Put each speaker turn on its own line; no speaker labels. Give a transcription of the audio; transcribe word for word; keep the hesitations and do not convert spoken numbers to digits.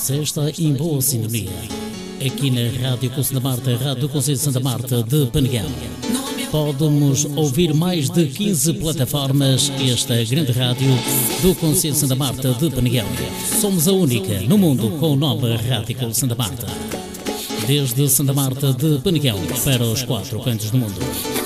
sexta em boa sintonia. Aqui na Rádio Conselho da Marta, Rádio do Conselho de Santa Marta de Peneguão. Pode-nos ouvir mais de quinze plataformas. Esta grande rádio do Conselho de Santa Marta de Peneguão. Somos a única no mundo com o nome Rádio Conselho de Santa Marta. Desde Santa Marta de Peneguão para os quatro cantos do mundo.